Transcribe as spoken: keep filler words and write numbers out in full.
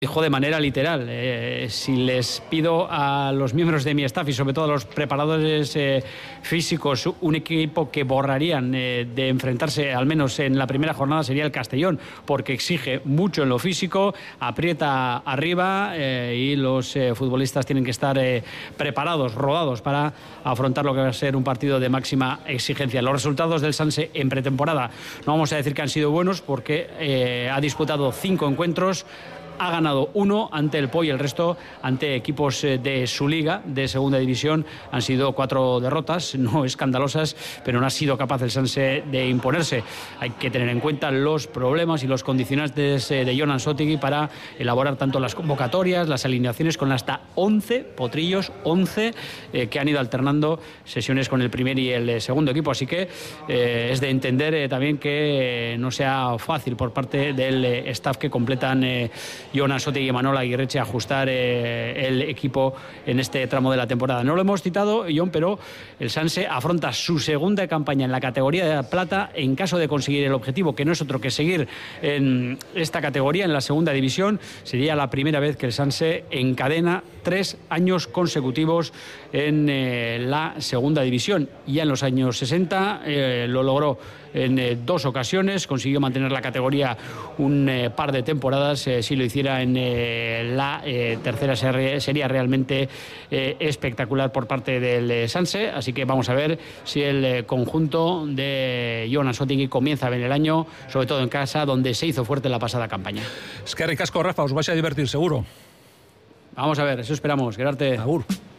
Dijo de manera literal, eh, si les pido a los miembros de mi staff y sobre todo a los preparadores eh, físicos un equipo que borrarían eh, de enfrentarse, al menos en la primera jornada, sería el Castellón, porque exige mucho en lo físico, aprieta arriba eh, y los eh, futbolistas tienen que estar eh, preparados, rodados para afrontar lo que va a ser un partido de máxima exigencia. Los resultados del Sanse en pretemporada no vamos a decir que han sido buenos, porque eh, ha disputado cinco encuentros, ha ganado uno ante el Po y el resto ante equipos de su liga, de segunda división. Han sido cuatro derrotas, no escandalosas, pero no ha sido capaz el Sanse de imponerse. Hay que tener en cuenta los problemas y los condicionantes de Jon Ansotegui para elaborar tanto las convocatorias, las alineaciones, con hasta once potrillos, once eh, que han ido alternando sesiones con el primer y el segundo equipo. Así que eh, es de entender eh, también que eh, no sea fácil por parte del eh, staff que completan eh, Jon Ansotegui y Manol Aguirreche ajustar eh, el equipo en este tramo de la temporada. No lo hemos citado, Jon, pero el Sanse afronta su segunda campaña en la categoría de plata en caso de conseguir el objetivo, que no es otro que seguir en esta categoría, en la segunda división. Sería la primera vez que el Sanse encadena tres años consecutivos en eh, la segunda división. Ya en los años sesenta eh, lo logró en eh, dos ocasiones, consiguió mantener la categoría un eh, par de temporadas. Eh, si lo hiciera en eh, la eh, tercera serie, sería realmente eh, espectacular por parte del eh, Sanse. Así que vamos a ver si el eh, conjunto de Jon Ansotegui comienza bien el año, sobre todo en casa, donde se hizo fuerte la pasada campaña. Es que ricasco, Rafa, os vais a divertir seguro. Vamos a ver, eso esperamos. Gerarte. Agur.